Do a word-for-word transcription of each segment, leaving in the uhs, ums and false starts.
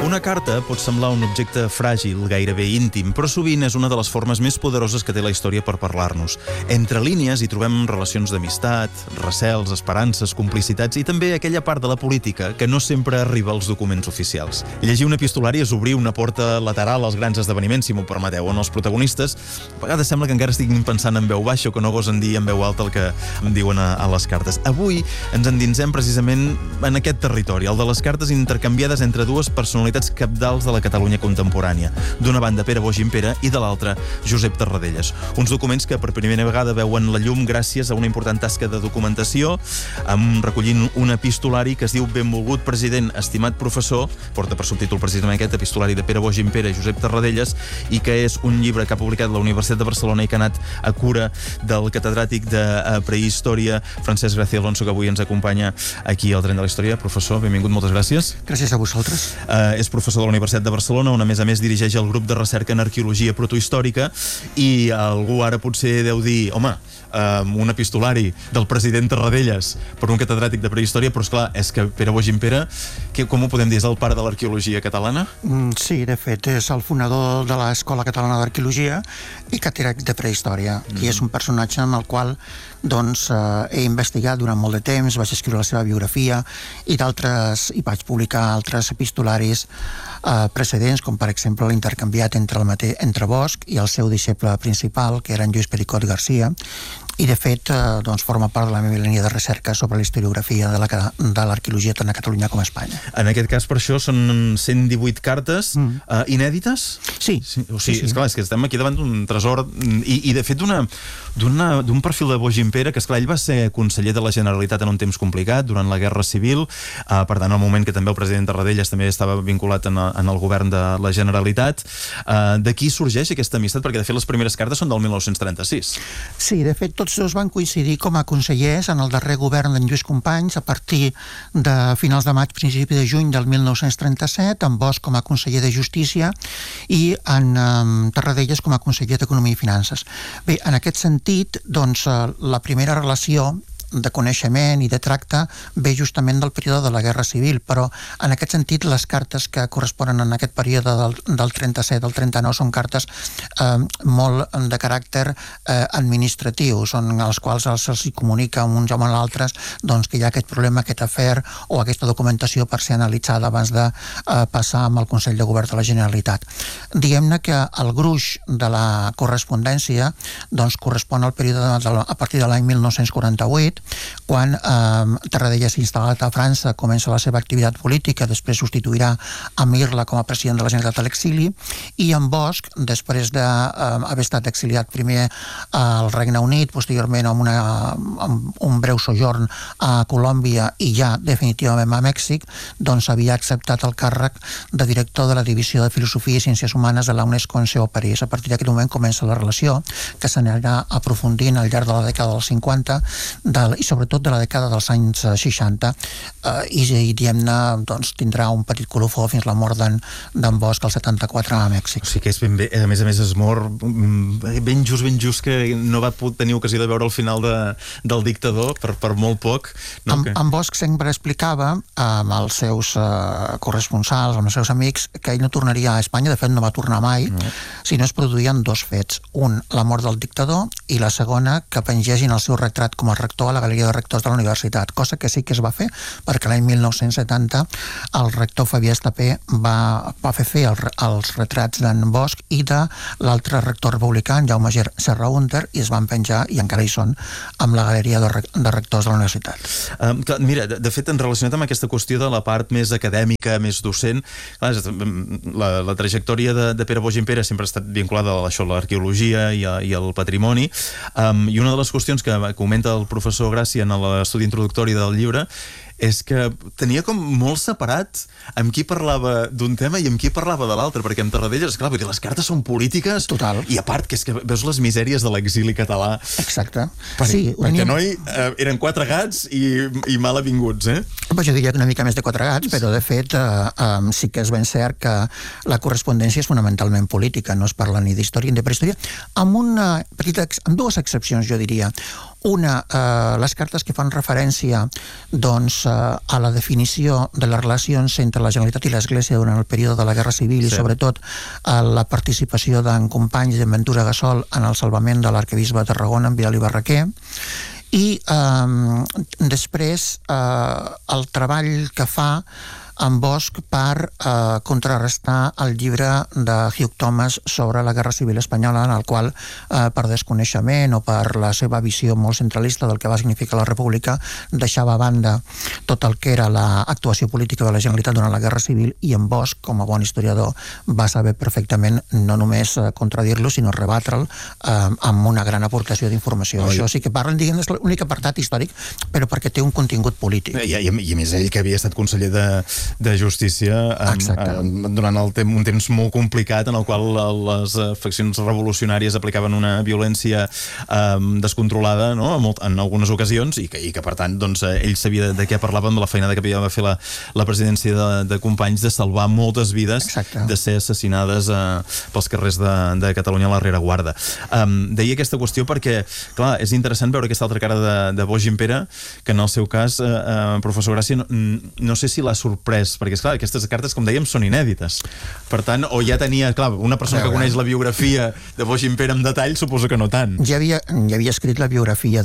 Una carta pot semblar un objecte fràgil, gairebé íntim, però sovint és una de les formes més poderoses que té la història per parlar-nos. Entre línies hi trobem relacions d'amistat, recels, esperances, complicitats i també aquella part de la política que no sempre arriba als documents oficials. Llegir un epistolari és obrir una porta lateral als grans esdeveniments, si m'ho permeteu, on els protagonistes a vegades sembla que encara estiguin pensant en veu baixa o que no gosen dir en veu alta el que em diuen a, a les cartes. Avui ens endinsem precisament en aquest territori, el de les cartes intercanviades entre dues personalitats capdals de la Catalunya contemporània. D'una banda, Pere Boix Gimpera, i de l'altra, Josep Tarradellas. Uns documents que per primera vegada veuen la llum gràcies a una important tasca de documentació, amb recollint un epistolari que es diu Benvolgut president, estimat professor, porta per subtítol precisament aquest epistolari de Pere Boix Gimpera i Josep Tarradellas, i que és un llibre que ha publicat la Universitat de Barcelona i que ha anat a cura del catedràtic de prehistòria, Francesc García Alonso, que avui ens acompanya aquí al Tren de la Història. Professor, benvingut, moltes gràcies. Gràcies a vosaltres. Uh, és professor de la Universitat de Barcelona, on a més a més dirigeix el grup de recerca en arqueologia protohistòrica, i algú ara potser deu dir, home, uh, un epistolari del president Tarradellas per un catedràtic de prehistòria, però esclar, és que Pere Boix Gimpera, que, com ho podem dir, és el pare de l'arqueologia catalana? Mm, sí, de fet, és el fundador de l'Escola Catalana d'Arqueologia i catedràtic de prehistòria, mm. i és un personatge amb el qual doncs, eh, he investigat durant molt de temps, vaig escriure la seva biografia i d'altres, i vaig publicar altres epistolaris eh, precedents, com per exemple l'intercanviat entre, el mate, entre Bosch i el seu deixeble principal, que era en Lluís Pericot Garcia, i de fet eh, doncs, forma part de la meva línia de recerca sobre la historiografia de la, de l'arqueologia tant a Catalunya com a Espanya. En aquest cas, per això, són cent divuit cartes mm. uh, inèdites? Sí. sí. O sigui, sí, sí. Esclar, és que estem aquí davant d'un tresor i, i de fet d'un perfil de Boix Gimpera, que esclar, ell va ser conseller de la Generalitat en un temps complicat, durant la Guerra Civil, uh, per tant, al moment que també el president Tarradellas també estava vinculat en, en el govern de la Generalitat. Uh, D'aquí sorgeix aquesta amistat, perquè de fet les primeres cartes són del mil nou-cents trenta-sis. Sí, de fet, tots dos van coincidir com a consellers en el darrer govern d'en Lluís Companys a partir de finals de maig, principi de juny del mil nou-cents trenta-set, amb Bosch com a conseller de Justícia i en um, Tarradellas com a conseller d'Economia i Finances. Bé, en aquest sentit, doncs, la primera relació de coneixement i de tracte ve justament del període de la Guerra Civil, però en aquest sentit les cartes que corresponen en aquest període del, del trenta-set al trenta-nou són cartes eh, molt de caràcter eh, administratiu, són els quals se'ls comunica uns amb els altres doncs, que hi ha aquest problema, aquest afer o aquesta documentació per ser analitzada abans de eh, passar amb el Consell de Govern de la Generalitat. Diguem-ne que el gruix de la correspondència doncs, correspon al període de, a partir de l'any mil nou-cents quaranta-vuit, quan eh, Tarradellas s'ha instal·lat a França, comença la seva activitat política, després substituirà a Mirla com a president de la Generalitat a l'exili, i en Bosch, després d'haver eh, estat exiliat primer al Regne Unit, posteriorment amb, una, amb un breu sojorn a Colòmbia i ja definitivament a Mèxic, doncs havia acceptat el càrrec de director de la Divisió de Filosofia i Ciències Humanes de la UNESCO en seu a París. A partir d'aquest moment comença la relació, que s'anirà aprofundint al llarg de la dècada dels cinquanta, del i sobretot de la dècada dels anys seixanta, eh, i, i diguem-ne, doncs, tindrà un petit colofó fins la mort d'en Bosch al setanta-quatre a Mèxic. O sigui que és ben bé, a més a més es mor ben just, ben just que no va tenir ocasió de veure el final de, del dictador per, per molt poc. No? En, que... en Bosch sempre explicava amb els seus eh, corresponsals, amb els seus amics, que ell no tornaria a Espanya, de fet no va tornar mai, no. si no es produïen dos fets. Un, la mort del dictador, i la segona, que pengegin el seu retrat com a rector a la Galeria de Rectors de la Universitat, cosa que sí que es va fer, perquè l'any mil nou-cents setanta el rector Fabià Estapé va, va fer fer el, els retrats d'en Bosch i de l'altre rector republicà, en Jaume Serra-Hunter, i es van penjar, i encara hi són, amb la Galeria de, de Rectors de la Universitat. Um, clar, mira, de, de fet, en relacionat amb aquesta qüestió de la part més acadèmica, més docent, clar, la, la trajectòria de, de Pere Boix Gimpera sempre ha estat vinculada a això, l'arqueologia i, a, i al patrimoni, um, i una de les qüestions que comenta el professor Gràcia en l'estudi introductori del llibre és que tenia com molt separat amb qui parlava d'un tema i amb qui parlava de l'altre, perquè amb Tarradellas, esclar, vull dir, les cartes són polítiques. Total. I a part, que és que veus les misèries de l'exili català. Exacte. Per, sí, perquè noi eh, eren quatre gats i, i mal avinguts, eh? Pues jo diria que una mica més de quatre gats, però de fet eh, eh, sí que és ben cert que la correspondència és fonamentalment política, no es parla ni d'història ni de prehistòria, amb una petita, amb dues excepcions, jo diria. Una, eh, les cartes que fan referència doncs, eh, a la definició de les relacions entre la Generalitat i l'Església durant el període de la Guerra Civil, sí, i sobretot a la participació d'en Companys i d'en Ventura Gassol en el salvament de l'arquebisbe de Tarragona, en Vidal i Barraquer. I eh, després eh, el treball que fa en Bosch per eh, contrarrestar el llibre de Hugh Thomas sobre la Guerra Civil Espanyola, en el qual, eh, per desconeixement o per la seva visió molt centralista del que va significar la República, deixava a banda tot el que era l'actuació política de la Generalitat durant la Guerra Civil, i en Bosch, com a bon historiador, va saber perfectament no només contradir-lo, sinó rebatre'l eh, amb una gran aportació d'informació. Oi. Això sí que parlen, diguem, és l'únic apartat històric, però perquè té un contingut polític. I, i, i a més ell, que havia estat conseller de de Justícia um, durant el tem un temps molt complicat en el qual les faccions revolucionàries aplicaven una violència um, descontrolada, no? en algunes ocasions, i que, i que per tant doncs, ell sabia de, de què parlaven, de la feinada que havia de fer la, la presidència de, de Companys, de salvar moltes vides. Exacte. De ser assassinades uh, pels carrers de, de Catalunya a la rereguarda. Um, deia aquesta qüestió perquè, clar, és interessant veure aquesta altra cara de, de Bosch Gimpera, que en el seu cas, uh, uh, professor Gràcia, no, no sé si l'ha sorprès, perquè, esclar, aquestes cartes, com dèiem, són inèdites. Per tant, o ja tenia, clar, una persona que coneix la biografia de Bosch Gimpera en detall, suposo que no tant. Ja havia, ja havia escrit la biografia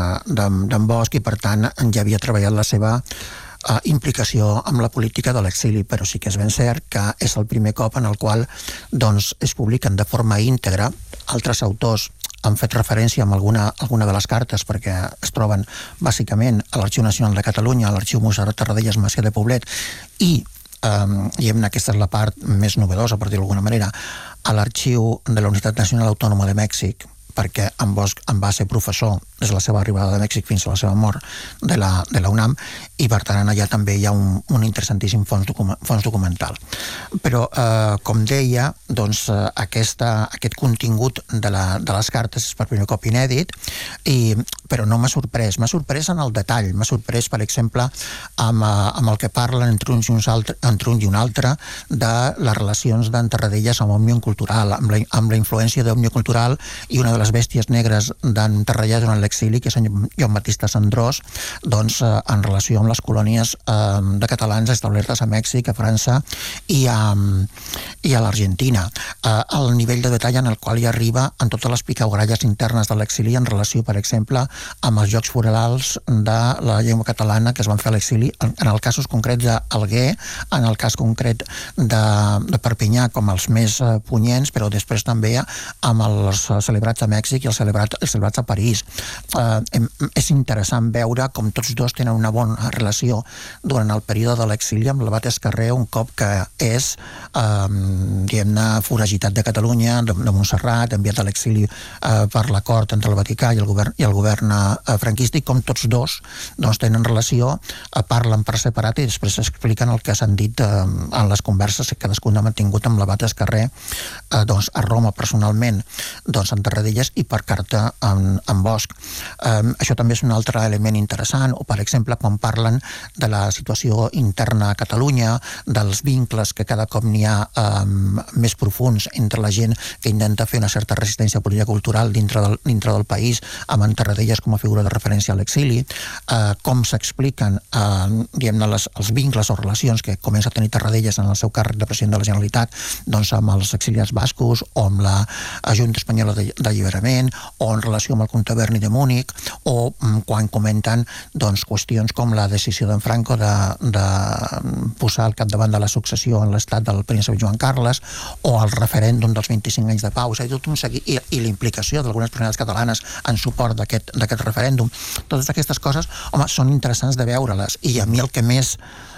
d'en Bosch i, per tant, ja havia treballat la seva uh, implicació amb la política de l'exili, però sí que és ben cert que és el primer cop en el qual doncs, es publiquen de forma íntegra. Altres autors han fet referència a alguna, alguna de les cartes perquè es troben bàsicament a l'Arxiu Nacional de Catalunya, a l'Arxiu Montserrat Tarradellas Macià de Poblet, i um, diguem-ne, aquesta és la part més novedosa, per dir-ho d'alguna manera, a l'Arxiu de la Universitat Nacional Autònoma de Mèxic, perquè en Bosch en va ser professor des de la seva arribada de Mèxic fins a la seva mort de la, de la UNAM, i per tant allà també hi ha un, un interessantíssim fons, document, fons documental. Però, eh, com deia, doncs, eh, aquesta, aquest contingut de, la, de les cartes és per primer cop inèdit, i, però no m'ha sorprès. M'ha sorprès en el detall. M'ha sorprès, per exemple, amb, amb el que parlen entre uns i, uns altre, entre un i un altre de les relacions d'en Tarradellas amb Òmnium Cultural, amb la, amb la influència d'Òmnium Cultural, i una de les bèsties negres d'en Tarradellas durant l'exili, que és en Joan Batista Sandrós, doncs, eh, en relació amb les colònies eh, de catalans establertes a Mèxic, a França i a, i a l'Argentina. Eh, el nivell de detall en el qual hi arriba en totes les picabaralles internes de l'exili en relació, per exemple, amb els Jocs Florals de la llengua catalana que es van fer a l'exili, en, en el casos concrets d'Alguer, en el cas concret de, de Perpinyà, com els més eh, punyents, però després també amb els celebrats a Mèxic i els celebrats, els celebrats a París. Eh, és interessant veure com tots dos tenen una bona relació durant el període de l'exili amb l'Abat Escarré, un cop que és eh, diguem-ne foragitat de Catalunya, de, de Montserrat, enviat a l'exili eh, per l'acord entre el Vaticà i el govern, i el govern eh, franquista, i com tots dos doncs, tenen relació, eh, parlen per separat i després expliquen el que s'han dit eh, en les converses que cadascun ha mantingut amb l'Abat Escarré eh, doncs, a Roma personalment, doncs, en Tarradellas, i per carta en, en Bosch. Um, això també és un altre element interessant, o per exemple quan parlen de la situació interna a Catalunya, dels vincles que cada cop n'hi ha um, més profuns entre la gent que intenta fer una certa resistència política cultural dintre del, dintre del país, amb en Tarradellas com a figura de referència a l'exili, uh, com s'expliquen uh, diguem-ne les, els vincles o relacions que comença a tenir Tarradellas en el seu càrrec de president de la Generalitat, doncs amb els exiliats bascos o amb la Junta Espanyola d'Alliberament, o en relació amb el comte Berni de Múnich, o mm, quan comenten doncs, qüestions com la decisió d'en Franco de, de posar al capdavant de la successió en l'estat del príncep Joan Carles, o el referèndum dels vint-i-cinc anys de pau, tot un segui... i, i la implicació d'algunes personalitats catalanes en suport d'aquest referèndum. Totes aquestes coses, home, són interessants de veure-les, i a mi el que més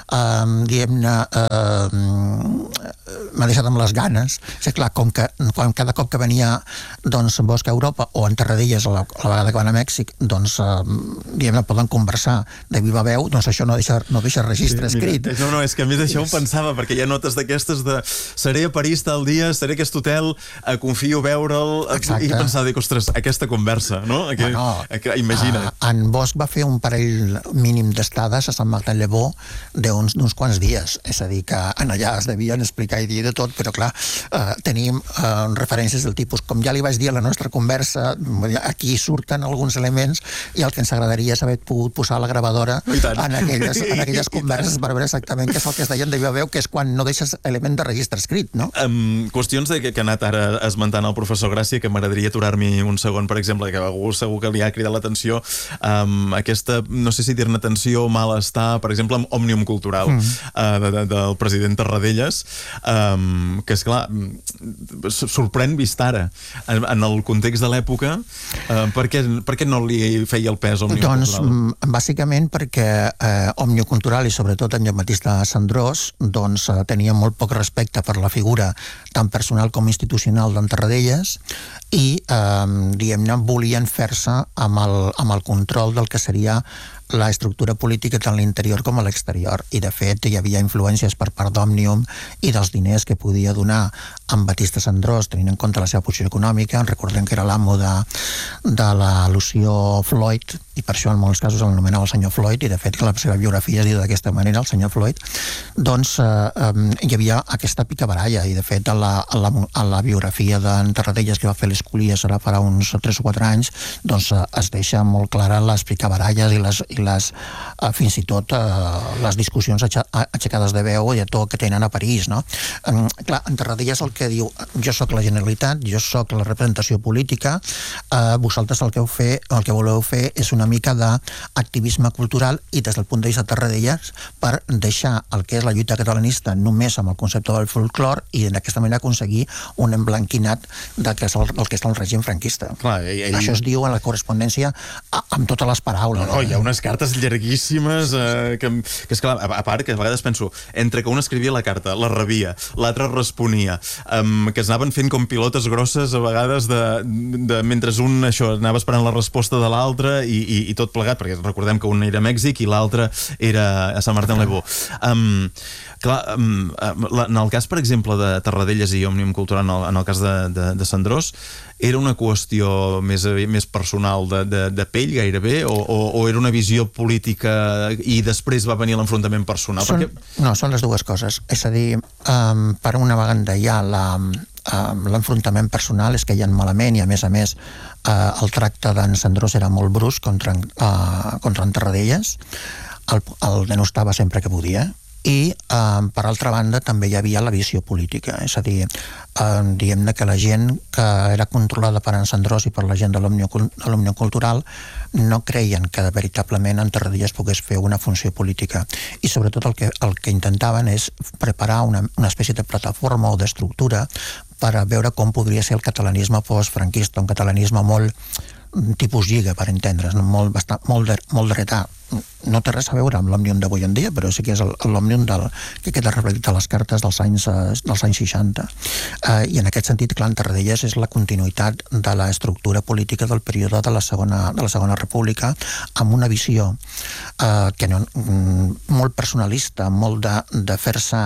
Uh, diguem-ne uh, m'ha deixat amb les ganes és clar, com que quan cada cop que venia doncs en Bosch a Europa o en Tarradellas a la, a la vegada que van a Mèxic doncs uh, diguem-ne poden conversar de viva veu, doncs això no deixa, no deixa registre sí, escrit. Mira, no, no, és que a més això ho pensava, perquè hi ha notes d'aquestes de seré a París tal dia, seré a aquest hotel, uh, confio veure'l, uh, i pensar, dic, ostres, aquesta conversa, no? Aquí, bueno, imagina't. Uh, en Bosch va fer un parell mínim d'estades a Sant Martin-le-Beau d'un d'uns quants dies. És a dir, que en allà es devien explicar i dir de tot, però clar, eh, tenim eh, referències del tipus, com ja li vaig dir a la nostra conversa, aquí surten alguns elements i el que ens agradaria és haver pogut posar la gravadora en aquelles, en aquelles converses per veure exactament què és el que es deien de viva veu, que és quan no deixes element de registre escrit, no? Um, qüestions de que, que ha anat ara esmentant el professor Gràcia, que m'agradaria aturar-m'hi un segon, per exemple, que algú segur que li ha cridat l'atenció, um, aquesta, no sé si dir-ne tensió o malestar, per exemple, amb Òmnium Cultural, mm. uh, de, de, del president Tarradellas, um, que, esclar, sorprèn vist ara, en, en el context de l'època, uh, per, què, per què no li feia el pes Òmnium doncs, Cultural? Doncs, bàsicament perquè eh, Òmnium Cultural, i sobretot en Jean-Baptiste Sandrós, doncs, eh, tenia molt poc respecte per la figura tant personal com institucional d'en Tarradellas i, eh, diguem-ne, volien fer-se amb el, amb el control del que seria la estructura política tant a l'interior com a l'exterior. I, de fet, hi havia influències per part d'Òmnium i dels diners que podia donar en Batista Sandrós, tenint en compte la seva posició econòmica. Recordem que era l'amo de, de la Lució Floyd, i per això en molts casos l'anomenava el senyor Floyd, i de fet que la seva biografia es diu d'aquesta manera, el senyor Floyd. Doncs eh, eh, hi havia aquesta picabaralla, i de fet a la, a la, a la biografia d'en Tarradellas que va fer l'Escolies ara farà uns tres o quatre anys, doncs eh, es deixa molt clara les picabaralles i les, i les eh, fins i tot eh, les discussions aixecades de veu i de tot que tenen a París, no? Eh, clar, en Tarradellas el que diu, jo sóc la Generalitat, jo sóc la representació política, eh, vosaltres el que, heu fer, el que voleu fer és una mica d'activisme cultural, i des del punt de vista de Tarradellas, per deixar el que és la lluita catalanista només amb el concepte del folclor i d'aquesta manera aconseguir un emblanquinat del que és el, el, que és el règim franquista. Clar, ell, ell... Això es diu en la correspondència amb totes les paraules. No, no, hi ha unes cartes llarguíssimes eh, que, que és clar, a, a part que a vegades penso, entre que un escrivia la carta, la rebia, l'altre responia, um, que es anaven fent com pilotes grosses a vegades de, de mentre un això anava esperant la resposta de l'altre i, i, i tot plegat, perquè recordem que un era a Mèxic i l'altre era a Sant Martin-les-Beaux. Um, clar, um, en el cas, per exemple, de Tarradellas i Òmnium Cultural, en el, en el cas de, de, de Sandrós, era una qüestió més, més personal de, de, de pell, gairebé, o, o, o era una visió política i després va venir l'enfrontament personal? Són, perquè... No, són les dues coses. És a dir, um, per una vegada hi ha la, um, l'enfrontament personal, és que hi ha malament, i a més a més uh, el tracte d'en Sandrós era molt brusc contra, uh, contra en Tarradellas, el, el denostava sempre que podia, i eh, per altra banda també hi havia la visió política, és a dir, eh, diguem-ne que la gent que era controlada per en Sandrós i per la gent de l'Òmnium Cultural no creien que veritablement en Tarradellas pogués fer una funció política, i sobretot el que, el que intentaven és preparar una, una espècie de plataforma o d'estructura per a veure com podria ser el catalanisme postfranquista, un catalanisme molt tipus lliga, per entendre's, molt, bastant, molt, de, molt dretà. No té res a veure amb l'Òmnium d'avui en dia, però sí que és l'Òmnium que queda reflectit a les cartes dels anys, dels anys seixanta. Eh, I en aquest sentit, clar, en Tarradellas és la continuïtat de l'estructura política del període de la Segona, de la Segona República, amb una visió eh, que no, molt personalista, molt de, de fer-se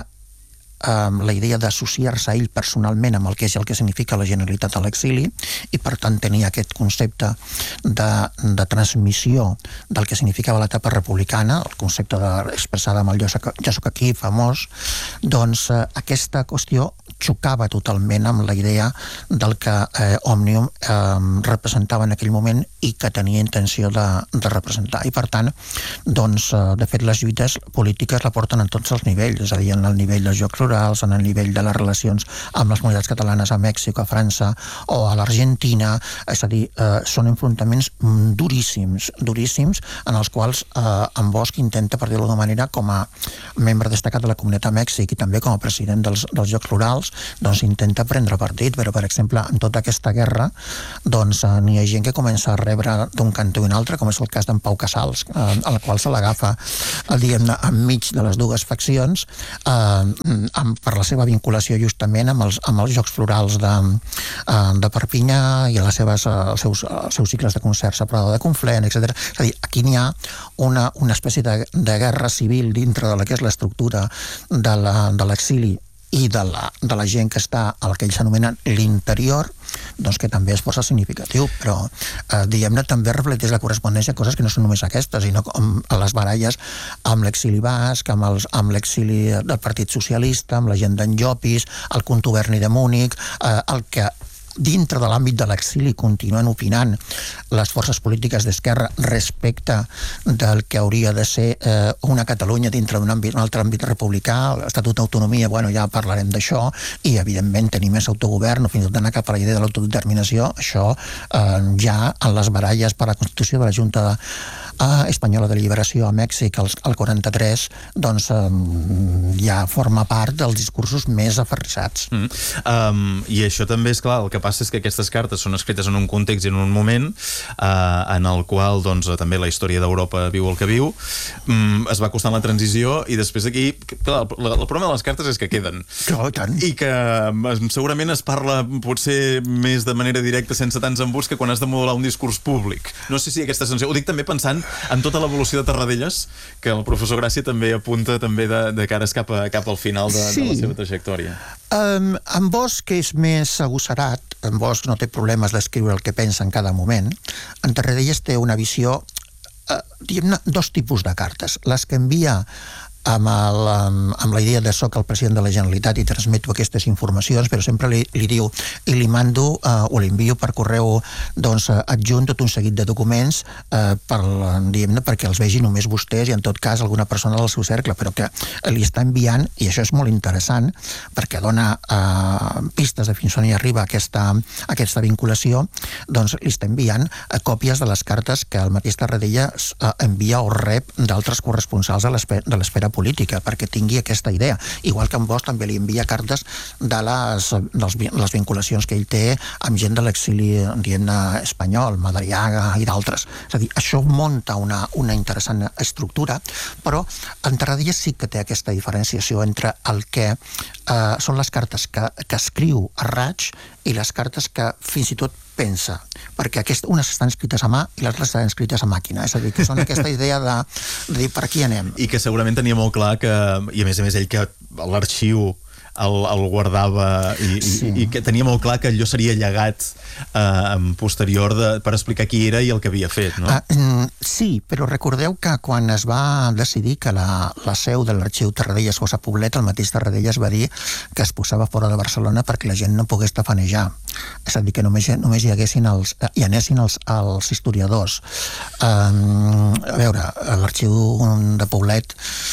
Um, la idea d'associar-se a ell personalment amb el que és el que significa la Generalitat a l'exili, i per tant tenia aquest concepte de, de transmissió del que significava l'etapa republicana, el concepte de, expressada amb el jo soc, jo soc aquí, famós. Doncs eh, aquesta qüestió xocava totalment amb la idea del que eh, Òmnium eh, representava en aquell moment i que tenia intenció de, de representar, i per tant doncs, eh, de fet les lluites polítiques la porten en tots els nivells, és a dir, en el nivell dels jocs rurals, en el nivell de les relacions amb les comunitats catalanes a Mèxic, a França o a l'Argentina, és a dir, eh, són enfrontaments duríssims, duríssims, en els quals eh, en Bosch intenta, per dir-ho d'alguna manera, com a membre destacat de la comunitat a Mèxic i també com a president dels, dels jocs rurals, doncs intenta prendre partit, però per exemple en tota aquesta guerra doncs eh, n'hi ha gent que comença a rebre d'un cantó i un altre, com és el cas d'en Pau Casals, eh, al qual se l'agafa eh, diguem-ne enmig de les dues faccions, eh, amb, per la seva vinculació justament amb els, amb els Jocs Florals de, eh, de Perpinyà i les seves, eh, els, seus, els seus cicles de concerts a Prada de Conflent, etcètera. És a dir, aquí n'hi ha una, una espècie de, de guerra civil dintre de la que és l'estructura de l'exili i de la, de la gent que està al que ells s'anomenen l'interior, doncs que també és força significatiu, però eh, diguem-ne també reflecteix la correspondència a coses que no són només aquestes, sinó com a les baralles amb l'exili basc, amb, els, amb l'exili del Partit Socialista, amb la gent d'en Llopis, el contuberni de Múnich, eh, el que dintre de l'àmbit de l'exili continuen opinant les forces polítiques d'esquerra respecte del que hauria de ser eh, una Catalunya dintre d'un àmbit, un altre àmbit republicà, l'Estatut d'Autonomia, bueno, ja parlarem d'això, i evidentment tenir més autogovern o fins i tot anar cap a la idea de l'autodeterminació, això eh, ja en les baralles per la Constitució de la Junta de, eh, Espanyola de Lliberació a Mèxic el, el quaranta-tres, doncs eh, ja forma part dels discursos més aferrissats. Mm. Um, I això també és clar, el que passa és que aquestes cartes són escrites en un context i en un moment eh, en el qual doncs, també la història d'Europa viu el que viu, mm, es va costant la transició i després aquí, clar, el, el problema de les cartes és que queden. Oh, tant. I que segurament es parla potser més de manera directa sense tants embuts que quan has de modular un discurs públic. No sé si aquesta sensació, ho dic també pensant en tota l'evolució de Tarradellas, que el professor Gràcia també apunta també de, de cares cap, a, cap al final de, sí. de la seva trajectòria. Um, en Bosch, que és més agosserat, en Bosch no té problemes d'escriure el que pensa en cada moment, en Tarradellas té una visió, eh, diguem-ne, dos tipus de cartes. Les que envia amb, el, amb, amb la idea de soc el president de la Generalitat i transmeto aquestes informacions, però sempre li, li diu i li mando eh, o li envio per correu doncs, adjunt tot un seguit de documents eh, per, diguem-ne, perquè els vegi només vostès i en tot cas alguna persona del seu cercle, però que li està enviant, i això és molt interessant perquè dona eh, pistes de fins on hi arriba aquesta, aquesta vinculació, doncs li està enviant eh, còpies de les cartes que el mateix Tarradellas eh, envia o rep d'altres corresponsals de l'esfera política, perquè tingui aquesta idea. Igual que en Bosch també li envia cartes de les, dels, les vinculacions que ell té amb gent de l'exili, diguem-ne, espanyol, Madariaga i d'altres. És a dir, això munta una, una interessant estructura, però en Tarradellas sí que té aquesta diferenciació entre el que eh, són les cartes que, que escriu a raig i les cartes que fins i tot pensa, perquè aquest, unes estan escrites a mà i les altres estan escrites a màquina, és a dir, que són aquesta idea de, de dir per aquí anem. I que segurament tenia molt clar que, i a més a més ell que l'arxiu el, el guardava i, sí. i, i que tenia molt clar que allò seria llegat eh, posterior de, per explicar qui era i el que havia fet, no? Ah, sí, però recordeu que quan es va decidir que la, la seu de l'arxiu Tarradellas fos a Poblet, el mateix Tarradellas va dir que es posava fora de Barcelona perquè la gent no pogués tafanejar. És a dir, que només, només hi haguessin els, hi anessin els, els historiadors. Um, a veure, l'arxiu de Poblet,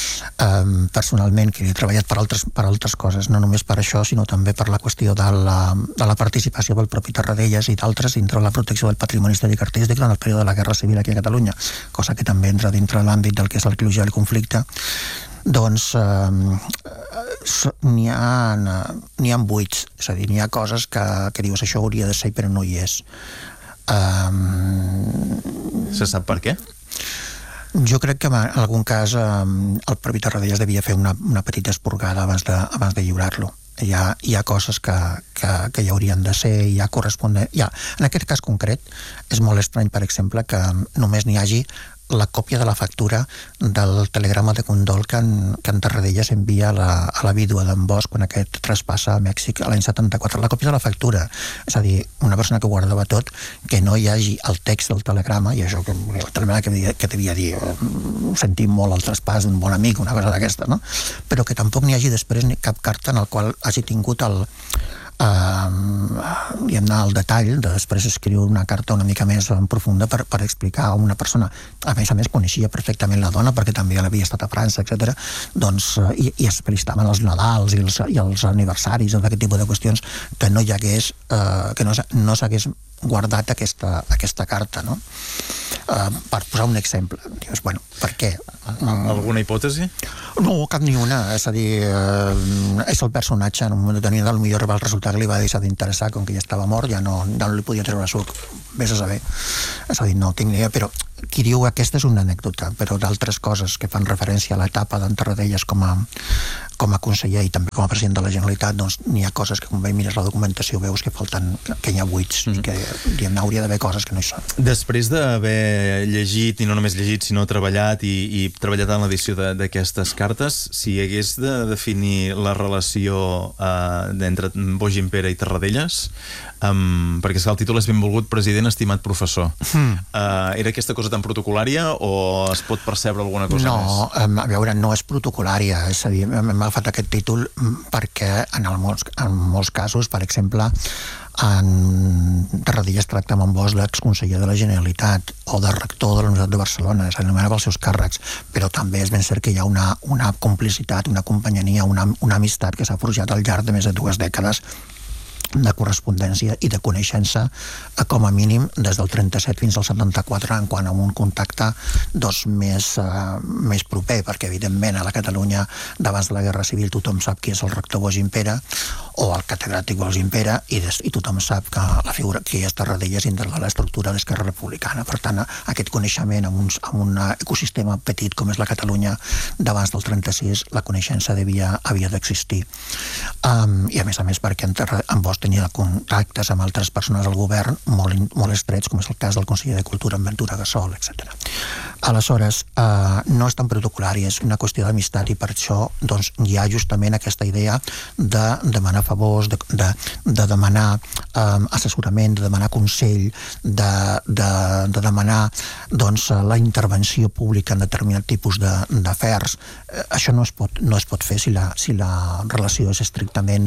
um, personalment, que he treballat per altres, per altres coses, no només per això, sinó també per la qüestió de la, de la participació del propi Tarradellas i d'altres dintre la protecció del patrimoni històric artístic durant el període de la Guerra Civil aquí a Catalunya, cosa que també entra dintre l'àmbit del que és l'arqueologia del conflicte. Doncs eh, n'hi ha, n'hi ha buits, és a dir, n'hi ha coses que, que dius això hauria de ser però no hi és. Um, Se sap per què? Jo crec que en algun cas eh, el propi Tarradellas devia fer una, una petita esporgada abans de, abans de lliurar-lo. Hi ha, hi ha coses que, que, que hi haurien de ser, hi ha correspondent... Ja, en aquest cas concret és molt estrany, per exemple, que només n'hi hagi la còpia de la factura del telegrama de condol que en, que en Tarradellas envia a la, a la vídua d'en Bosch quan aquest traspassa a Mèxic l'any setanta-quatre. La còpia de la factura, és a dir, una persona que guardava tot, que no hi hagi el text del telegrama, i això que el telegrama que, que devia dir sentim molt el traspàs d'un bon amic, una cosa d'aquesta, no? Però que tampoc n'hi hagi després ni cap carta en el qual hagi tingut el Uh, diguem-ne, el detall de després escriure una carta una mica més profunda per, per explicar a una persona, a més a més coneixia perfectament la dona perquè també l'havia estat a França, etcètera. Doncs, uh, i, i es felicitaven els Nadals i els, i els aniversaris, aquest tipus de qüestions, que no hi hagués uh, que no, no s'hagués guardat aquesta, aquesta carta, no? Uh, per posar un exemple. Dius, bueno, per què? Alguna hipòtesi? No, cap ni una. És a dir, eh, és el personatge, en un moment determinat, potser arriba el resultat que li va deixar d'interessar, com que ja estava mort, ja no, ja no li podia treure suc. Vés a saber. És a dir, no tinc ni idea, però qui diu aquesta és una anècdota, però d'altres coses que fan referència a l'etapa d'en Tarradellas com a, com a conseller i també com a president de la Generalitat, doncs n'hi ha coses que, quan mires la documentació, veus que falten, que hi ha buits, mm. i que diguem, hauria d'haver coses que no hi són. Després d'haver llegit, i no només llegit, sinó treballat i, i treballat en l'edició d'aquestes cartes, si hagués de definir la relació eh, entre Boix Gimpera i Tarradellas, um, perquè és que el títol és Benvolgut president, estimat professor. Mm. Uh, era aquesta cosa tan protocolària o es pot percebre alguna cosa no, més? No, a veure, no és protocolària, és a dir, hem agafat aquest títol perquè en, el, en molts casos, per exemple, en Tarradellas tracta amb en Bosch l'exconseller de la Generalitat o de rector de la Universitat de Barcelona, s'anomena pels seus càrrecs, però també és ben cert que hi ha una, una complicitat, una companyania, una, una amistat que s'ha forjat al llarg de més de dues dècades de correspondència i de coneixença, com a mínim des del trenta-set fins al setanta-quatre, en quant a un contacte doncs, més, uh, més proper, perquè evidentment a la Catalunya d'abans de la Guerra Civil tothom sap qui és el rector Boix Gimpera o el catedràtic Boix Gimpera, i, des, i tothom sap que la figura que és Tarradellas dintre de l'estructura de l'Esquerra Republicana. Per tant, aquest coneixement amb, uns, amb un ecosistema petit com és la Catalunya d'abans del trenta-sis, la coneixença devia, havia d'existir. Um, I a més a més perquè en, en Bosch tenia contactes amb altres persones del govern molt, molt estrets, com és el cas del conseller de Cultura, en Ventura Gassol, etcètera. Aleshores, eh, no és tan protocolari, és una qüestió d'amistat, i per això doncs, hi ha justament aquesta idea de demanar favors, de, de, de demanar eh, assessorament, de demanar consell, de, de, de demanar doncs, la intervenció pública en determinat tipus d'afers. Eh, això no es pot, no es pot fer si la, si la relació és estrictament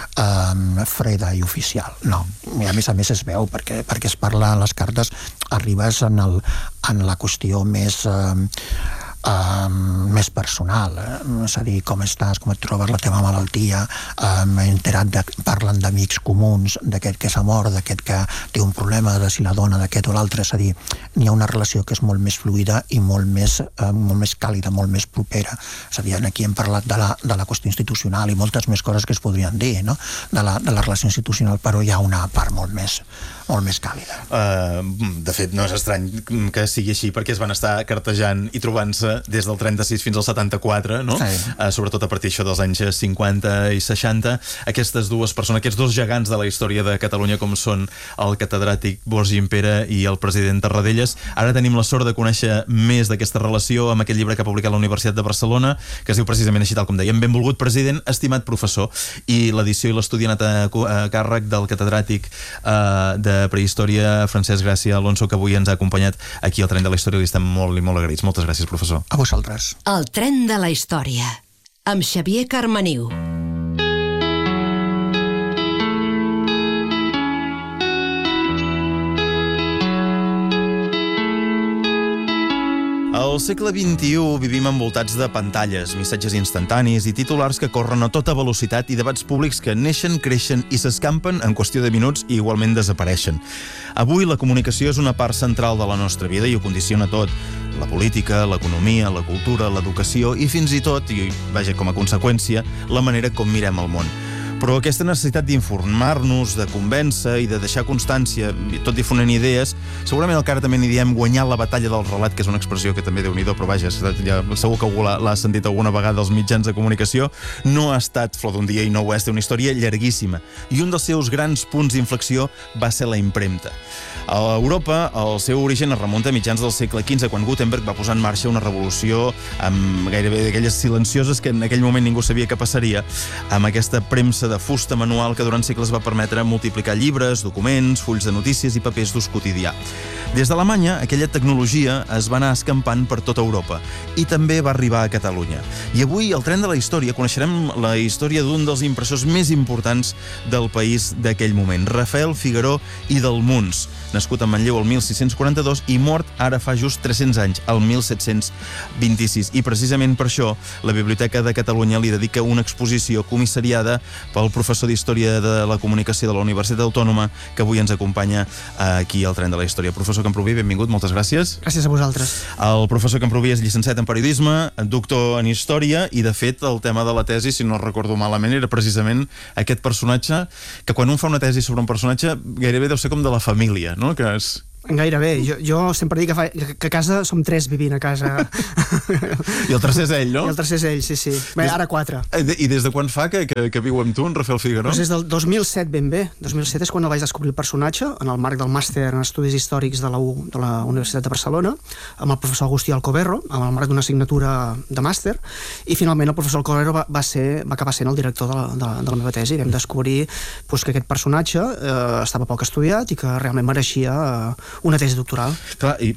eh, freda i oficial. No. I a més a més es veu, perquè, perquè es parla en les cartes, arribes en, el, en la qüestió més... Eh, Uh, més personal, eh? És a dir, com estàs, com et trobes, la teva malaltia, uh, m'he enterat de, parlen d'amics comuns, d'aquest que s'ha mort, d'aquest que té un problema, de si la dona d'aquest o l'altre. És a dir, n'hi ha una relació que és molt més fluida i molt més, uh, molt més càlida, molt més propera. És a dir, aquí hem parlat de la, de la qüestió institucional i moltes més coses que es podrien dir, no? de, la, de la relació institucional, però hi ha una part molt més molt més càlida. Uh, de fet, no és estrany que sigui així, perquè es van estar cartejant i trobant-se des del trenta-sis fins al setanta-quatre, no? Sí. Uh, sobretot a partir això dels anys cinquanta i seixanta. Aquestes dues persones, aquests dos gegants de la història de Catalunya, com són el catedràtic Boix Gimpera i el president Tarradellas. Ara tenim la sort de conèixer més d'aquesta relació amb aquest llibre que ha publicat la Universitat de Barcelona, que es diu precisament així, tal com dèiem, Benvolgut president, estimat professor. I l'edició i l'estudi han anat a, a càrrec del catedràtic uh, de Prehistòria, Francesc Gràcia Alonso, que avui ens ha acompanyat aquí al Tren de la Història. Li estem molt i molt agraïts. Moltes gràcies, professor. A vosaltres. El Tren de la Història, amb Xavier Carmaniu. Al segle vint-i-u vivim envoltats de pantalles, missatges instantanis i titulars que corren a tota velocitat i debats públics que neixen, creixen i s'escampen en qüestió de minuts i igualment desapareixen. Avui la comunicació és una part central de la nostra vida i ho condiciona tot. La política, l'economia, la cultura, l'educació i fins i tot, i vaja, com a conseqüència, la manera com mirem el món. Però aquesta necessitat d'informar-nos, de convèncer i de deixar constància, tot difonent idees, segurament el que ara també n'hi diem guanyar la batalla del relat, que és una expressió que també déu-n'hi-do, però vaja, ja, segur que algú l'ha sentit alguna vegada als mitjans de comunicació, no ha estat flor d'un dia i no ho és, té una història llarguíssima. I un dels seus grans punts d'inflexió va ser la impremta. A Europa, el seu origen es remunta a mitjans del segle quinze, quan Gutenberg va posar en marxa una revolució amb gairebé d'aquelles silencioses que en aquell moment ningú sabia què passaria, amb aquesta premsa de fusta manual que durant segles va permetre multiplicar llibres, documents, fulls de notícies i papers d'ús quotidià. Des d'Alemanya, aquella tecnologia es va anar escampant per tota Europa i també va arribar a Catalunya. I avui, al Tren de la Història, coneixerem la història d'un dels impressors més importants del país d'aquell moment, Rafael Figaró i Delmuns, nascut a Manlleu el mil sis-cents quaranta-dos i mort ara fa just tres-cents anys, el mil set-cents vint-i-sis. I precisament per això la Biblioteca de Catalunya li dedica una exposició comissariada pel professor d'Història de la Comunicació de la Universitat Autònoma, que avui ens acompanya aquí al Tren de la Història. Professor Camproví, benvingut, moltes gràcies. Gràcies a vosaltres. El professor Camproví és llicenciat en Periodisme, doctor en Història, i de fet el tema de la tesi, si no recordo malament, era precisament aquest personatge, que quan un fa una tesi sobre un personatge gairebé deu ser com de la família, no? Que és... Gairebé. Jo, jo sempre dic que, fa, que a casa som tres vivint a casa. I el tercer és ell, no? I el tercer és ell, sí, sí. Bé, ara quatre. I des de quan fa que, que, que viu amb tu, en Rafael Figueró? Doncs des del dos mil set ben bé. dos mil set és quan el vaig descobrir el personatge, en el marc del màster en Estudis Històrics de la, U, de la Universitat de Barcelona, amb el professor Agustí Alcoberro, amb el marc d'una assignatura de màster, i finalment el professor Alcoberro va, va, ser, va acabar sent el director de la, de, de la meva tesi. Vam descobrir pues, que aquest personatge eh, estava poc estudiat i que realment mereixia eh, una tesi doctoral. Clar, i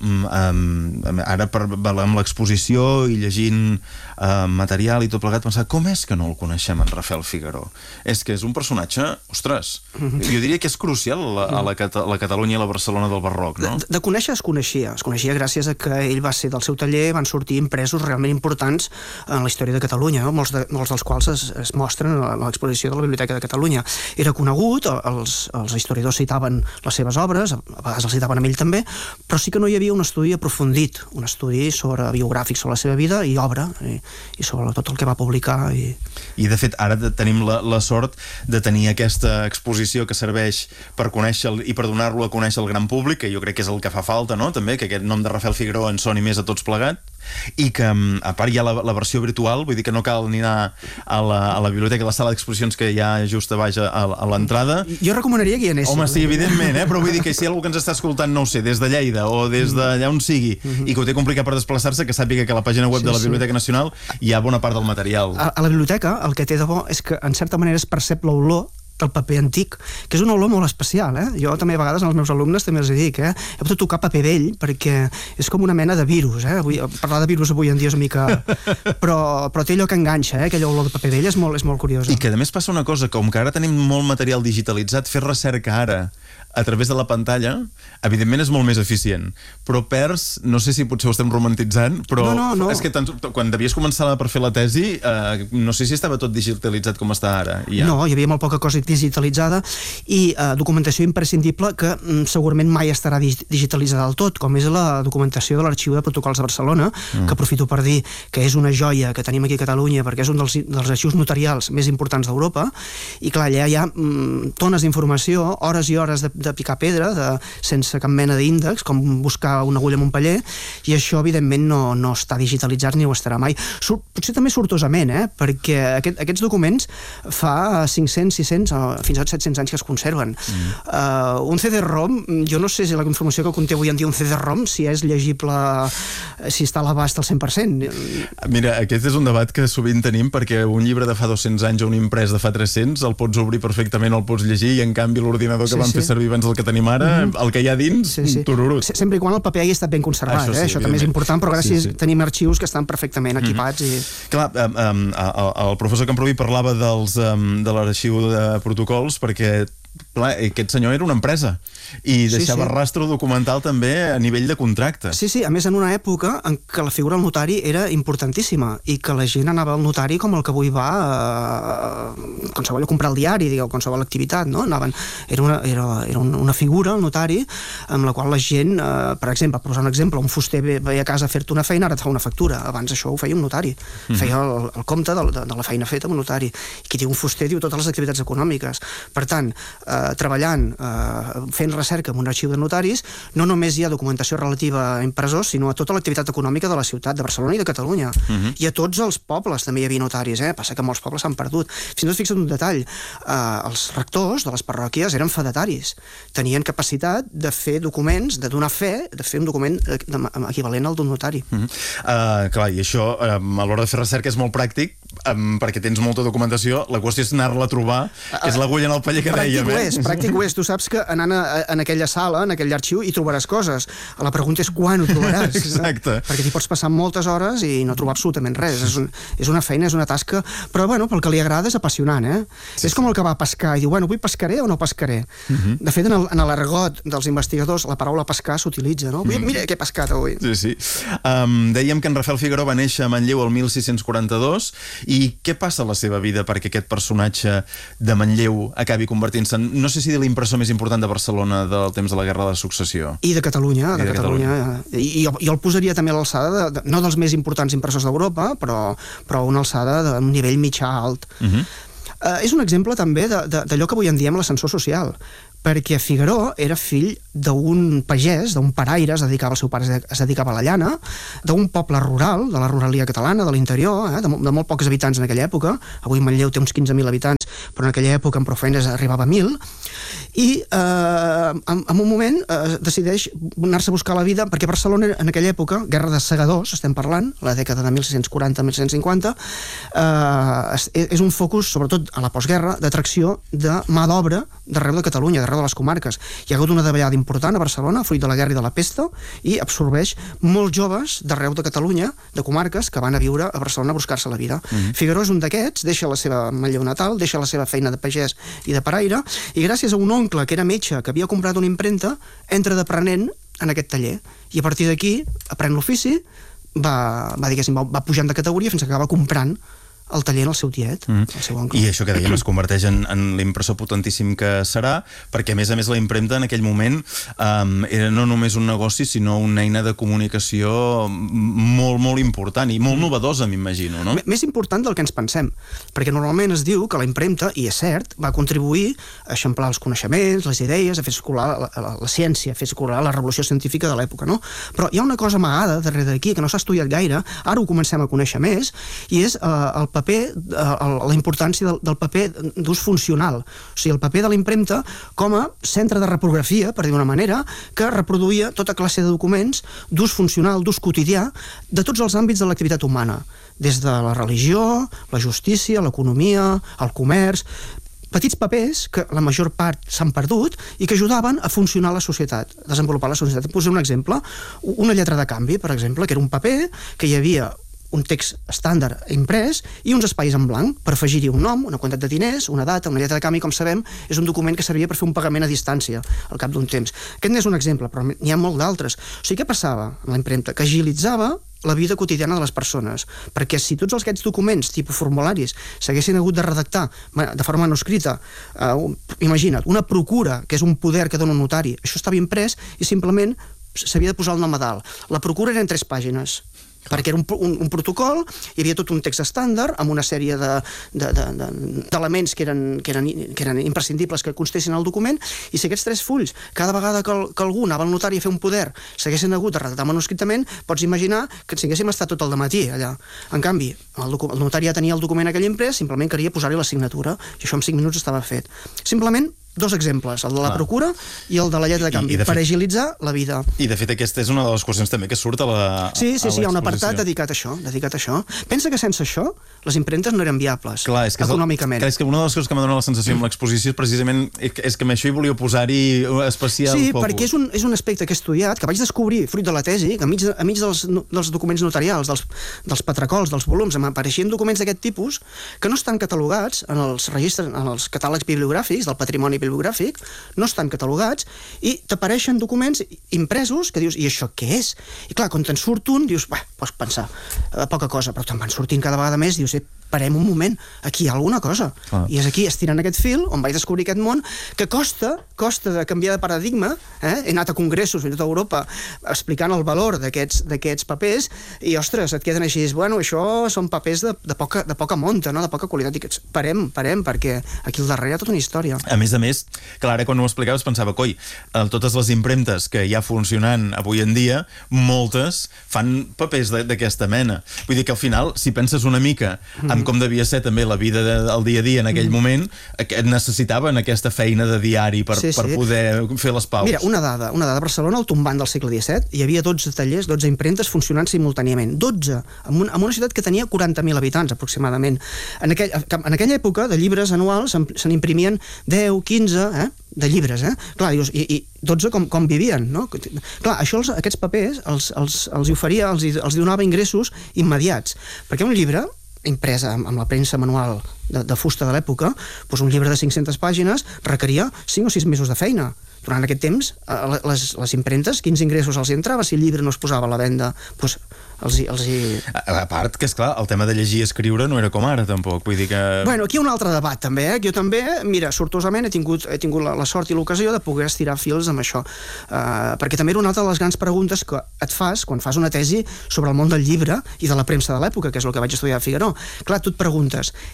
um, ara per, amb l'exposició i llegint uh, material i tot plegat, pensar, com és que no el coneixem, en Rafael Figueró? És que és un personatge, ostres, mm-hmm. jo diria que és crucial a la, a la, Cata, la Catalunya i la Barcelona del barroc, no? De, de conèixer es coneixia, es coneixia gràcies a que ell va ser del seu taller, van sortir impresos realment importants en la història de Catalunya, no? molts, de, molts dels quals es, es mostren a l'exposició de la Biblioteca de Catalunya. Era conegut, els, els historiadors citaven les seves obres, a vegades els citaven a ell també, però sí que no hi havia un estudi aprofundit, un estudi sobre biogràfic sobre la seva vida i obra, i, i sobre tot el que va publicar. I, I de fet, ara tenim la, la sort de tenir aquesta exposició que serveix per conèixer i per donar-lo a conèixer al gran públic, que jo crec que és el que fa falta, no? També, que aquest nom de Rafael Figueró en soni més a tots plegat, i que a part hi ha la, la versió virtual, vull dir que no cal ni anar a la, a la biblioteca, a la sala d'exposicions que hi ha just a baix a, a l'entrada. Jo recomanaria que hi anessin. Home, sí, evidentment, eh? Però vull dir que si hi ha algú que ens està escoltant, no ho sé, des de Lleida o des d'allà on sigui, mm-hmm. i que ho té complicat per desplaçar-se, que sàpiga que a la pàgina web sí, de la Biblioteca sí. Nacional hi ha bona part del material. A, a la biblioteca el que té de bo és que en certa manera es percep l'olor del paper antic, que és una olor molt especial, eh? Jo també a vegades als meus alumnes també els dic, eh? Heu de tocar paper vell perquè és com una mena de virus, eh? Avui, parlar de virus avui en dia és una mica... però, però té allò que enganxa, eh? Aquella olor de paper vell és molt, és molt curiosa. I que a més passa una cosa, com que ara tenim molt material digitalitzat, fer recerca ara a través de la pantalla, evidentment és molt més eficient, però perds, no sé si potser ho estem romantitzant, però no, no, no. és que tant, quan devies començar per fer la tesi, eh, no sé si estava tot digitalitzat com està ara. Ja. No, hi havia molt poca cosa digitalitzada i eh, documentació imprescindible que mm, segurament mai estarà digitalitzada del tot, com és la documentació de l'Arxiu de Protocols de Barcelona, mm. que aprofito per dir que és una joia que tenim aquí a Catalunya perquè és un dels, dels arxius notarials més importants d'Europa, i clar, allà hi ha mm, tones d'informació, hores i hores de de picar pedra, de, sense cap mena d'índex, com buscar una agulla amb un paller, i això, evidentment, no, no està digitalitzat ni ho estarà mai. Sur, potser també sortosament, eh? Perquè aquest, aquests documents fa cinc-cents, sis-cents, fins a set-cents anys que es conserven. Mm. Uh, un C D-ROM, jo no sé si la informació que conté avui en dia un C D-ROM, si és llegible, si està a l'abast al cent per cent. Mira, aquest és un debat que sovint tenim, perquè un llibre de fa dos-cents anys o un imprès de fa tres-cents el pots obrir perfectament, el pots llegir, i en canvi l'ordinador que sí, van sí. fer servir abans del que tenim ara, mm-hmm. el que hi ha dins, sí, sí. tururut. Sempre i quan el paper hagi estat ben conservat, això, sí, eh? Això també és important, però gràcies sí, sí. tenim arxius que estan perfectament equipats. Mm-hmm. i... Clar, um, el, el professor Camproví parlava dels, um, de l'arxiu de protocols, perquè clar, aquest senyor era una empresa i deixava sí, sí. rastre documental també a nivell de contracte. Sí, sí, a més en una època en què la figura del notari era importantíssima i que la gent anava al notari com el que avui va a qualsevol a comprar el diari, digueu, qualsevol activitat, no? Anaven, era, una, era, era una figura, el notari, amb la qual la gent, eh, per exemple, per posar un exemple, un fuster ve, ve a casa a fer-te una feina, ara et fa una factura. Abans això ho feia un notari. Mm. Feia el, el compte de, de, de la feina feta amb un notari. I qui diu un fuster diu totes les activitats econòmiques. Per tant, eh, treballant, eh, fent recerca en un arxiu de notaris, no només hi ha documentació relativa a impressors, sinó a tota l'activitat econòmica de la ciutat de Barcelona i de Catalunya. Uh-huh. I a tots els pobles també hi havia notaris, eh? Passa que molts pobles s'han perdut. Fins i tot fixa't un detall, eh, els rectors de les parròquies eren fedataris. Tenien capacitat de fer documents, de donar fe, de fer un document equivalent al d'un notari. Uh-huh. uh, clar, i això, um, a l'hora de fer recerca és molt pràctic, um, perquè tens molta documentació, la qüestió és anar-la a trobar, que és l'agulla en el paller que dèiem. Pràctic ho és, pràctic ho és. Tu saps que anant a, en aquella sala, en aquell arxiu, hi trobaràs coses. La pregunta és quan ho trobaràs. Exacte. Eh? Perquè t'hi pots passar moltes hores i no trobar absolutament res. És, un, és una feina, és una tasca, però bueno, pel que li agrada és apassionant, eh? Sí, és com el que va a pescar i diu, bueno, avui pescaré o no pescaré? Uh-huh. De fet, en l'argot dels investigadors, la paraula pescar s'utilitza, no? Uh-huh. Mira què he pescat avui. Sí, sí. Um, dèiem que en Rafael Figueró va néixer a Manlleu el mil sis-cents quaranta-dos, i què passa a la seva vida perquè aquest personatge de Manlleu acabi convertint-se en, no sé si de l'impressor més important de Barcelona del temps de la Guerra de Successió? I de Catalunya, de, de Catalunya. Catalunya. I jo, jo el posaria també a l'alçada, de, de, no dels més importants impressors d'Europa, però, però una alçada d'un nivell mitjà alt. Uh-huh. Uh, és un exemple també d'allò que avui en diem l'ascensor social, perquè Figaró era fill d'un pagès, d'un paraire, es dedicava, el seu pare es dedicava a la llana, d'un poble rural, de la ruralia catalana, de l'interior, eh, de, de molt pocs habitants en aquella època. Avui Manlleu té uns quinze mil habitants, però en aquella època en prou feines arribava a mil, i eh, en, en un moment eh, decideix anar-se a buscar la vida, perquè Barcelona en aquella època, guerra de segadors, estem parlant, la dècada de mil sis-cents quaranta a mil sis-cents cinquanta, eh, és un focus, sobretot a la postguerra, d'atracció de mà d'obra d'arreu de Catalunya, d'arreu de les comarques. Hi ha hagut una davallada important a Barcelona, fruit de la guerra i de la pesta, i absorbeix molts joves d'arreu de Catalunya, de comarques, que van a viure a Barcelona a buscar-se la vida. Mm-hmm. Figaró és un d'aquests, deixa la seva Manlleu natal, deixa la seva feina de pagès i de paraire, i gràcies a un oncle que era metge, que havia comprat una impremta, entra d'aprenent en aquest taller. I a partir d'aquí, aprèn l'ofici, va, va, diguéssim, va, va pujant de categoria fins que acaba comprant el taller en el seu tiet, mm. el seu oncle. I això que dèiem es converteix en, en l'impressor potentíssim que serà, perquè a més a més la impremta en aquell moment um, era no només un negoci, sinó una eina de comunicació molt, molt important i molt mm. novedosa, m'imagino, no? M més important del que ens pensem, perquè normalment es diu que la impremta, i és cert, va contribuir a eixamplar els coneixements, les idees, a fer circular la, la, la ciència, a fer circular la revolució científica de l'època, no? Però hi ha una cosa amagada darrere d'aquí que no s'ha estudiat gaire, ara ho comencem a conèixer més, i és uh, el paper paper, la importància del, del paper d'ús funcional, o sigui, el paper de la impremta com a centre de reprografia, per dir d'una manera, que reproduïa tota classe de documents d'ús funcional, d'ús quotidià, de tots els àmbits de l'activitat humana, des de la religió, la justícia, l'economia, el comerç, petits papers que la major part s'han perdut i que ajudaven a funcionar la societat, a desenvolupar la societat. Posem un exemple, una lletra de canvi, per exemple, que era un paper que hi havia un text estàndard imprès i uns espais en blanc per afegir-hi un nom, una quantitat de diners, una data, una lletra de canvi, com sabem, és un document que servia per fer un pagament a distància al cap d'un temps. Aquest n'és un exemple, però n'hi ha molt d'altres. O sigui, què passava amb la impremta? Que agilitzava la vida quotidiana de les persones, perquè si tots aquests documents, tipus formularis, s'haguessin hagut de redactar de forma manuscrita, eh, imagina't, una procura, que és un poder que dona un notari, això estava imprès i simplement s'havia de posar el nom a dalt. La procura era en tres pàgines, perquè era un, un, un protocol, hi havia tot un text estàndard amb una sèrie d'elements de, de, de, que, eren, que, eren, que eren imprescindibles que constessin el document, i si aquests tres fulls, cada vegada que, el, que algú anava al notari a fer un poder, s'haguessin hagut de redactar manuscritament, pots imaginar que si haguéssim estat tot el dematí allà. En canvi, el, el notari ja tenia el document aquell imprès, simplement calia posar-hi la signatura, i això en cinc minuts estava fet. Simplement dos exemples, el de la procura i el de la lletra de canvi, I, i de fet, per agilitzar la vida. I de fet aquesta és una de les qüestions també que surt a la Sí, sí, sí, hi ha un apartat dedicat a això, dedicat a això. Pensa que sense això les impremtes no eren viables, clar, és que econòmicament. És, el, és que una de les coses que m'ha donat la sensació amb l'exposició és precisament és que amb això hi volia posar-hi especial sí, focus. Perquè és un, és un aspecte que he estudiat, que vaig descobrir fruit de la tesi, que enmig, enmig dels, dels documents notarials, dels, dels patracols, dels volums, apareixien documents d'aquest tipus que no estan catalogats en els registres, en els catàlegs bibliogràfics del patrimoni bibliogràfic, no estan catalogats i t'apareixen documents impresos que dius, i això què és? I clar, quan te'n surt un, dius, bé, pots pensar, eh, poca cosa, però te'n van sortint cada vegada més, dius, eh, parem un moment, aquí hi ha alguna cosa. Ah. I és aquí, estirant aquest fil, on vaig descobrir aquest món, que costa, costa de canviar de paradigma, eh? He anat a congressos a tota Europa explicant el valor d'aquests papers, i, ostres, et queden així, bueno, això són papers de, de, poca, de poca monta, no? De poca qualitat, i que parem, parem, perquè aquí al darrere hi ha tota una història. A més a més, clar, ara quan ho explicaves pensava, coi, totes les impremtes que hi ha funcionant avui en dia, moltes fan papers d'aquesta mena. Vull dir que al final, si penses una mica en com devia ser també la vida del dia a dia en aquell moment, necessitaven aquesta feina de diari per, sí, sí. per poder fer les paus. Mira, una dada, una dada. A Barcelona, al tombant del segle disset, hi havia dotze tallers, dotze impremtes funcionant simultàniament. dotze, en una, en una ciutat que tenia quaranta mil habitants, aproximadament. En, aquell, en aquella època, de llibres anuals, se n'imprimien deu, quinze, eh? de llibres, eh? Clar, dius, i, i dotze com, com vivien, no? Clar, això, els, aquests papers, els, els, els hi oferia, els, els donava ingressos immediats, perquè un llibre impresa amb, amb la premsa manual de, de fusta de l'època, doncs un llibre de cinc-centes pàgines requeria cinc o sis mesos de feina. Durant aquest temps, les, les impremtes, quins ingressos els hi entrava si el llibre no es posava a la venda? Doncs els hi, els hi... A, a part que, esclar, el tema de llegir i escriure no era com ara, tampoc. Vull dir que... Bueno, aquí hi ha un altre debat, també, eh? Jo també, mira, sortosament he tingut, he tingut la, la sort i l'ocasió de poder estirar fils amb això. Uh, perquè també era una altra de les grans preguntes que et fas quan fas una tesi sobre el món del llibre i de la premsa de l'època, que és el que vaig estudiar a Figaró. Clar, tu et preguntes, qui llegia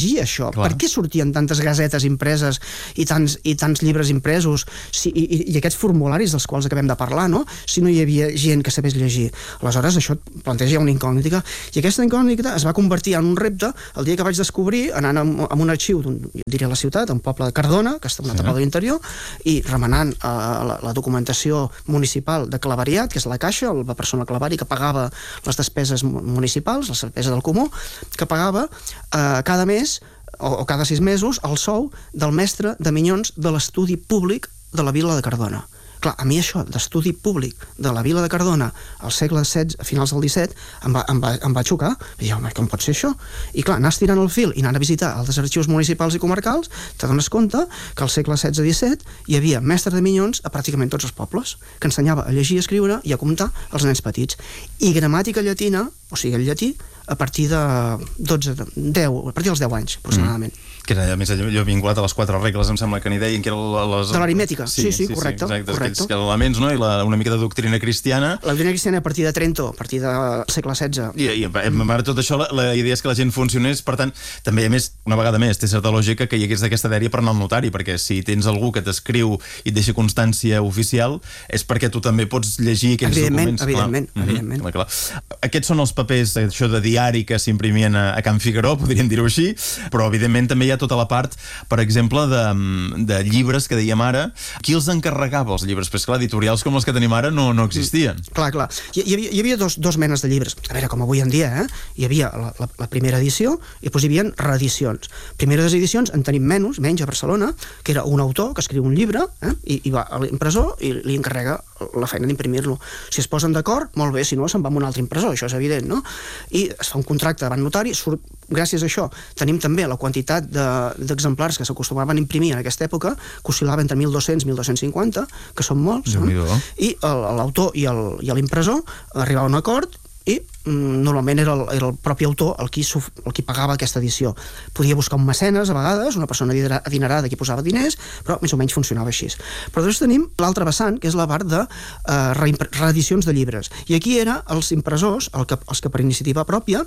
llegir això? Clar. Per què sortien tantes gasetes impreses i tants, i tants llibres impresos si, i, i aquests formularis dels quals acabem de parlar, no? Si no hi havia gent que sabés llegir. Aleshores, això planteja una incògnita, i aquesta incògnita es va convertir en un repte el dia que vaig descobrir, anant amb, amb un arxiu d'un, diré a la ciutat, un poble de Cardona, que està a una etapa de l'interior, i remenant eh, la, la documentació municipal de Clavariat, que és la caixa, la persona Clavari que pagava les despeses municipals, les despeses del comú, que pagava eh, cada mes o, o cada sis mesos el sou del mestre de minyons de l'estudi públic de la vila de Cardona. Clar, a mi això d'estudi públic de la vila de Cardona al segle setze, a finals del disset, em va, em va, em va xocar. I jo, home, com pot ser això? I clar, anar estirant el fil i anant a visitar altres arxius municipals i comarcals, te dones compte que al segle setze disset hi havia mestres de minyons a pràcticament tots els pobles, que ensenyava a llegir, a escriure i a comptar als nens petits. I gramàtica llatina, o sigui, el llatí, a partir de dotze, deu, a partir dels deu anys, aproximadament. Mm. Que era, a més, allò vinculat a les quatre regles, em sembla que n'hi deien, que eren les... De l'aritmètica, sí, sí, sí, correcte. Sí, exacte, correcte. Aquells elements, no? I la, una mica de doctrina cristiana. La doctrina cristiana a partir de Trento, a partir del segle setze. I, i a tot això, la, la idea és que la gent funcionés, per tant, també, a més, una vegada més, té certa lògica que hi hagués aquesta dèria per anar al notari, perquè si tens algú que t'escriu i et deixa constància oficial, és perquè tu també pots llegir aquells evidentment, documents. Evidentment, clar. evidentment. Mm-hmm, clar, clar. Aquests són els papers, això de diari que s'imprimien a, a Can Figueró, podríem dir-ho així, però, evidentment, també hi ha tota la part, per exemple, de, de llibres que dèiem ara. Qui els encarregava, els llibres? Però, esclar, editorials com els que tenim ara no, no existien. Mm, clar, clar. Hi, hi havia, hi havia dos, dos menes de llibres. A veure, com avui en dia, eh? Hi havia la, la, la primera edició i després hi havia reedicions. Primeres edicions en tenim menys, menys a Barcelona, que era un autor que escriu un llibre eh? I, i va a l'impressor i li encarrega la feina d'imprimir-lo. Si es posen d'acord, molt bé, si no, se'n va a un altre impressor, això és evident, no? I es fa un contracte davant notari, surt, gràcies a això tenim també la quantitat d'exemplars de, que s'acostumaven a imprimir en aquesta època, que oscil·lava entre mil dos-cents i mil dos-cents cinquanta, que són molts, eh? I l'autor i l'impressor arribaven a un acord i mm, normalment era el, era el propi autor el qui, el qui pagava aquesta edició. Podia buscar un mecenes a vegades, una persona adinerada que posava diners, però més o menys funcionava així. Però després tenim l'altre vessant, que és la part de eh, reedicions de llibres. I aquí era els impressors, el que, els que per iniciativa pròpia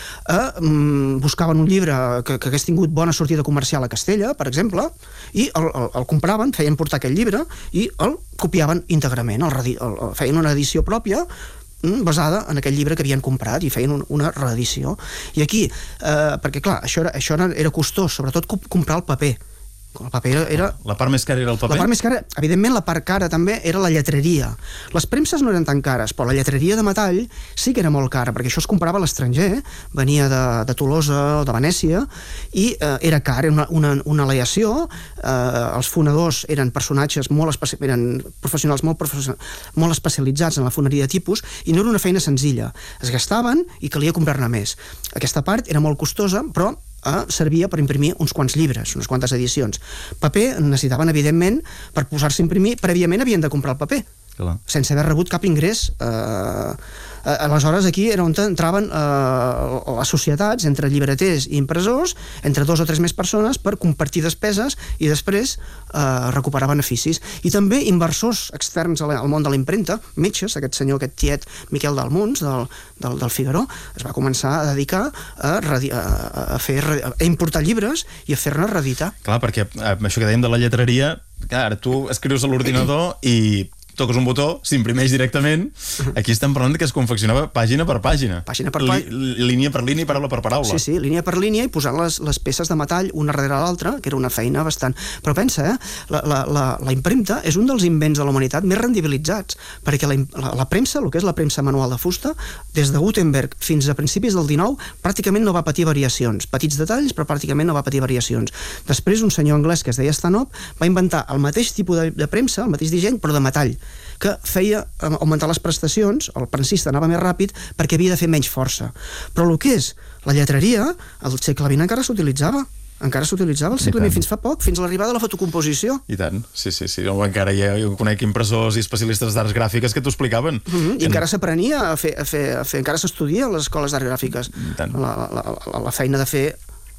eh, buscaven un llibre que, que hagués tingut bona sortida comercial a Castella, per exemple, i el, el, el compraven, feien portar aquest llibre i el copiaven íntegrament, el, el, el, feien una edició pròpia basada en aquell llibre que havien comprat i feien un, una reedició. I aquí, eh, perquè clar, això era, això era costós, sobretot comprar el paper. El paper era, era... La part més cara era el paper? La part més cara, evidentment la part cara també era la lletreria. Les premses no eren tan cares, però la lletreria de metall sí que era molt cara, perquè això es comprava a l'estranger, venia de, de Tolosa o de Venècia, i eh, era car, era una, una, una aleació, eh, els fonedors eren personatges molt especi... eren professionals molt, professionals, molt especialitzats en la foneria de tipus, i no era una feina senzilla. Es gastaven i calia comprar-ne més. Aquesta part era molt costosa, però Eh, servia per imprimir uns quants llibres, unes quantes edicions. Paper necessitaven, evidentment, per posar-se a imprimir, prèviament havien de comprar el paper, clar, sense haver rebut cap ingrés. Eh, aleshores aquí era on entraven eh, les societats entre llibreters i impressors, entre dos o tres més persones, per compartir despeses i després eh, recuperar beneficis. I també inversors externs al món de la impremta, metges, aquest senyor, aquest tiet Miquel Dalmuns del, del, del Figueró, es va començar a dedicar a, a, a, fer, a importar llibres i a fer-ne reeditar. Clar, perquè això que dèiem de la lletreria, clar, ara tu escrius a l'ordinador i toques un botó, s'imprimeix directament. Aquí estem parlant que es confeccionava pàgina per pàgina. Pàgina per pàgina. Línia per línia i paraula per paraula. Sí, sí, línia per línia i posant les, les peces de metall una darrere l'altra, que era una feina bastant... Però pensa, eh, la, la, la, la impremta és un dels invents de la humanitat més rendibilitzats, perquè la, la, la premsa, el que és la premsa manual de fusta, des de Gutenberg fins a principis del dinou, pràcticament no va patir variacions. Petits detalls, però pràcticament no va patir variacions. Després, un senyor anglès que es deia Stanhope va inventar el mateix tipus de, de premsa, el mateix disseny, però de metall, que feia augmentar les prestacions, el prensista anava més ràpid perquè havia de fer menys força. Però el que és la lletreria, al segle vint encara s'utilitzava. Encara s'utilitzava al segle vint fins fa poc, fins a l'arribada de la fotocomposició. I tant, sí, sí, sí. No, encara hi ha, jo conec impressors i especialistes d'arts gràfiques que t'ho explicaven. Mm-hmm. I encara s'aprenia a fer, a fer, a fer, encara s'estudia a les escoles d'arts gràfiques. La, la, la, la feina de fer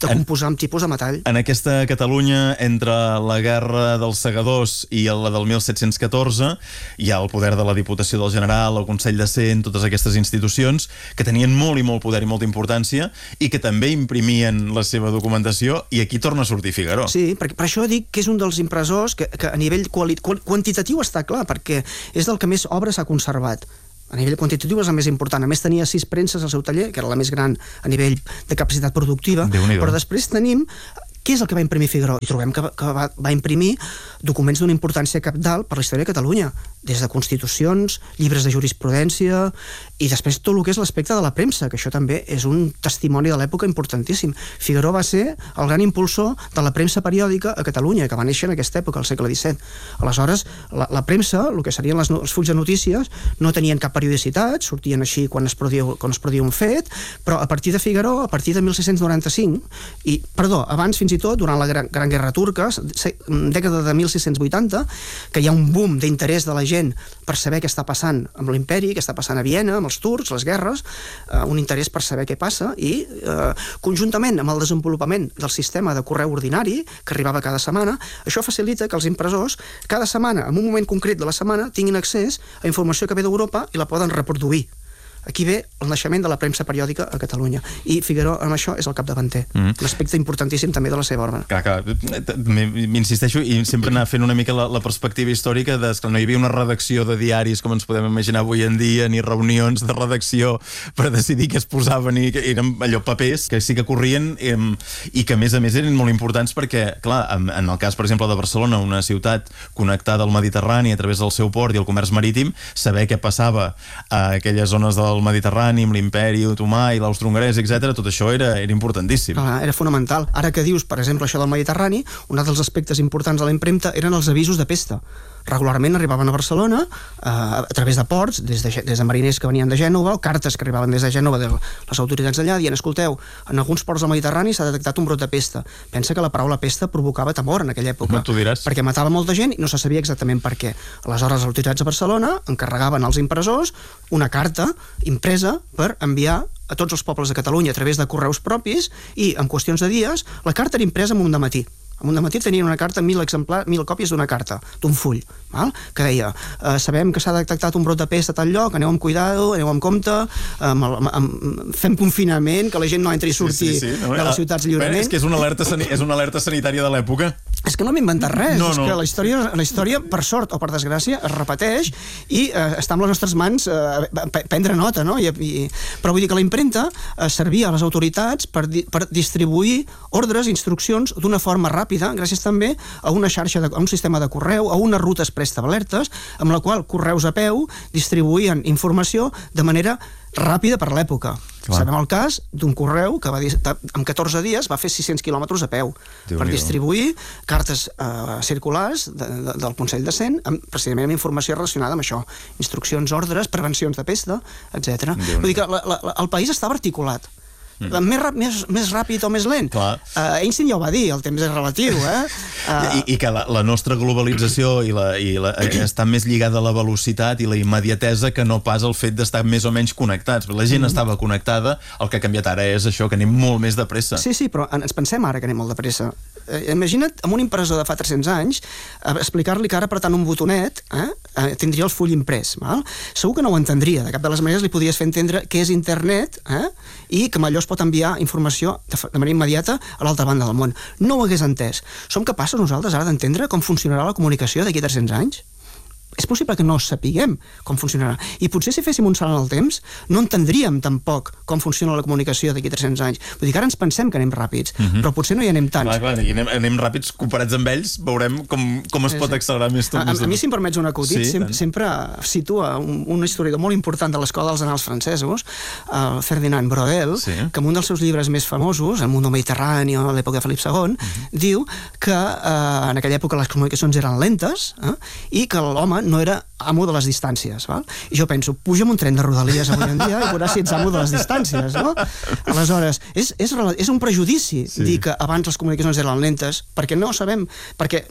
de composar amb tipus de metall. En aquesta Catalunya, entre la guerra dels segadors i la del mil set-cents catorze, hi ha el poder de la Diputació del General, el Consell de Cent, totes aquestes institucions que tenien molt i molt poder i molta importància i que també imprimien la seva documentació, i aquí torna a sortir Figaró. Sí, perquè per això dic que és un dels impressors que, que a nivell quali, quantitatiu està clar, perquè és del que més obres s'ha conservat. A nivell quantitatiu és el més important. A més, tenia sis premses al seu taller, que era la més gran a nivell de capacitat productiva, però després tenim què és el que va imprimir Figaró? I trobem que, que va, va imprimir documents d'una importància cabdal per la història de Catalunya, des de constitucions, llibres de jurisprudència, i després tot el que és l'aspecte de la premsa, que això també és un testimoni de l'època importantíssim. Figaró va ser el gran impulsor de la premsa periòdica a Catalunya, que va néixer en aquesta època, al segle disset. Aleshores, la, la premsa, el que serien les, els fulls de notícies, no tenien cap periodicitat, sortien així quan es produïa, quan es produïa un fet, però a partir de Figaró, a partir de mil sis-cents noranta-cinc, i, perdó, abans fins i tot, durant la Gran, Gran Guerra Turca, dècada de mil sis-cents vuitanta, que hi ha un boom d'interès de la gent per saber què està passant amb l'imperi, què està passant a Viena, amb els turcs, les guerres, eh, un interès per saber què passa, i eh, conjuntament amb el desenvolupament del sistema de correu ordinari, que arribava cada setmana, això facilita que els impressors, cada setmana, en un moment concret de la setmana, tinguin accés a informació que ve d'Europa i la poden reproduir. Aquí ve el naixement de la premsa periòdica a Catalunya, i Figaró amb això és el capdavanter, mm. un aspecte importantíssim també de la seva obra. Clar, clar, m'insisteixo, i sempre anar fent una mica la, la perspectiva històrica de que no hi havia una redacció de diaris com ens podem imaginar avui en dia, ni reunions de redacció per decidir què es posaven, i que eren allò papers que sí que corrien, eh, i que a més a més eren molt importants perquè, clar, en, en el cas per exemple de Barcelona, una ciutat connectada al Mediterrani a través del seu port i el comerç marítim, saber què passava a aquelles zones del Mediterrani, amb l'imperi otomà i l'austro-hongarès, etcètera, tot això era, era importantíssim. Ah, era fonamental. Ara que dius, per exemple, això del Mediterrani, un dels aspectes importants de la impremta eren els avisos de pesta. Regularment arribaven a Barcelona eh, a través de ports, des de, des de mariners que venien de Gènova, o cartes que arribaven des de Gènova de les autoritats d'allà, dient, escolteu, en alguns ports del Mediterrani s'ha detectat un brot de pesta. Pensa que la paraula pesta provocava temor en aquella època, tu diràs. perquè matava molta gent i no se sabia exactament per què. Aleshores les autoritats de Barcelona encarregaven als impressors una carta impresa per enviar a tots els pobles de Catalunya a través de correus propis, i en qüestions de dies la carta era impresa en un dematí. En un dematí tenien una carta, mil exemplars, mil còpies d'una carta, d'un full, val? Que deia, eh, sabem que s'ha detectat un brot de pesta a tal lloc, aneu amb cuidado, aneu amb compte, amb, amb, amb, fem confinament, que la gent no entri i surti sí, sí, sí. No, de les ciutats lliurement. És que és una alerta, és una alerta sanitària de l'època. És que no m'he inventat res, no, és no. que la història, la història, per sort o per desgràcia, es repeteix, i eh, està amb les nostres mans eh, prendre nota, no? I, i, però vull dir que la impremta eh, servia a les autoritats per, di, per distribuir ordres, instruccions d'una forma ràpida, gràcies també a una xarxa, de, a un sistema de correu, a unes rutes preestablertes, amb la qual correus a peu distribuïen informació de manera ràpida per l'època. Clar. Sabem el cas d'un correu que va, en catorze dies va fer sis-cents quilòmetres a peu Déu per distribuir cartes eh, circulars de, de, del Consell de Cent, amb, precisament amb informació relacionada amb això, instruccions, ordres, prevencions de pesta, etcètera. Vull dir que la, la, el país estava articulat. Mm. Més, més, més ràpid o més lent. Uh, Einstein ja ho va dir, el temps és relatiu, eh? Uh... I, I que la, la nostra globalització i la, i la, està més lligada a la velocitat i la immediatesa que no pas el fet d'estar més o menys connectats. La gent mm. estava connectada, el que ha canviat ara és això, que anem molt més de pressa. Sí, sí, però ens pensem ara que anem molt de pressa. Eh, imagina't, amb un impressor de fa tres-cents anys, eh, explicar-li que ara apretant un botonet eh, eh, tindria el full imprès. Val? Segur que no ho entendria. De cap de les maneres li podies fer entendre què és internet eh, i que amb allò es pot enviar informació de, de manera immediata a l'altra banda del món. No ho hagués entès. Som capaços nosaltres ara d'entendre com funcionarà la comunicació d'aquí a tres-cents anys? És possible que no sapiguem com funcionarà. I potser si féssim un salt en el temps no entendríem tampoc com funciona la comunicació d'aquí a tres-cents anys. Vull dir que ara ens pensem que anem ràpids, uh-huh. però potser no hi anem tants. Clar, clar, anem, anem ràpids comparats amb ells, veurem com, com es pot accelerar més tot. A, a, a mi, si em permets un acudit, sí, sempre, sempre situa un, un historiador molt important de l'Escola dels Annals francesos, el Ferdinand Brodel, sí. que en un dels seus llibres més famosos, El mundo mediterráneo, a l'època de Felip segon, uh-huh. diu que eh, en aquella època les comunicacions eren lentes eh, i que l'home no era amo de les distàncies, val? I jo penso, puja un tren de Rodalies avui en dia i veuràs si ets amo de les distàncies, no? Aleshores, és, és, és un prejudici sí. dir que abans les comunicacions eren lentes, perquè no sabem, perquè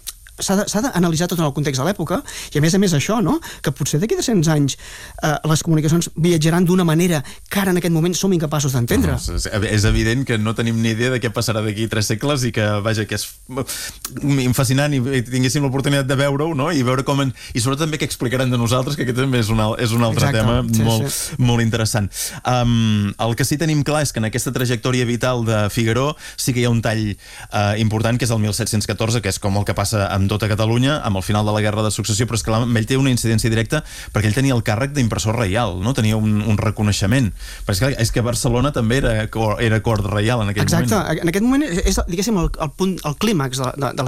s'ha d'analitzar tot en el context de l'època, i a més a més això, no? Que potser d'aquí de cent anys eh, les comunicacions viatjaran d'una manera que ara en aquest moment som incapaços d'entendre. No, és, és evident que no tenim ni idea de què passarà d'aquí tres segles i que, vaja, que és fascinant i tinguéssim l'oportunitat de veure-ho, no? I veure com en, i sobretot també què explicaran de nosaltres, que aquest també és un, és un altre Exacte, tema sí, molt, sí. molt interessant. Um, el que sí tenim clar és que en aquesta trajectòria vital de Figueró sí que hi ha un tall uh, important, que és el mil set-cents catorze, que és com el que passa amb tota Catalunya, amb el final de la Guerra de Successió, però és que amb ell té una incidència directa perquè ell tenia el càrrec d'impressor reial, no? Tenia un, un reconeixement. Però és que, és que Barcelona també era, era cort reial en aquell Exacte. moment. Exacte, en aquest moment és, diguéssim, el, el punt, el clímax de, de, de